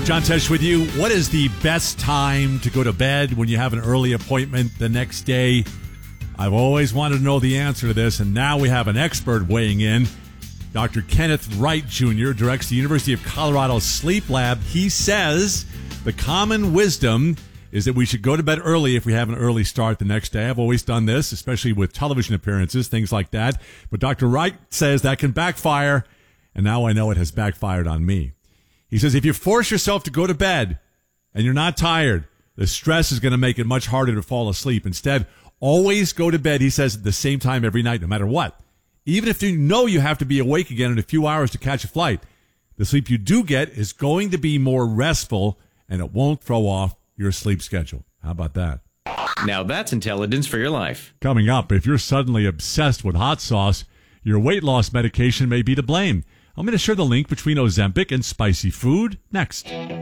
John Tesh with you. What is the best time to go to bed when you have an early appointment the next day? I've always wanted to know the answer to this, and now we have an expert weighing in. Dr. Kenneth Wright Jr. directs the University of Colorado Sleep Lab. He says the common wisdom is that we should go to bed early if we have an early start the next day. I've always done this, especially with television appearances, things like that. But Dr. Wright says that can backfire, and now I know it has backfired on me. He says if you force yourself to go to bed and you're not tired, the stress is going to make it much harder to fall asleep. Instead, always go to bed, he says, at the same time every night, no matter what. Even if you know you have to be awake again in a few hours to catch a flight, the sleep you do get is going to be more restful, and it won't throw off your sleep schedule. How about that? Now that's intelligence for your life. Coming up, if you're suddenly obsessed with hot sauce, your weight loss medication may be to blame. I'm going to share the link between Ozempic and spicy food next.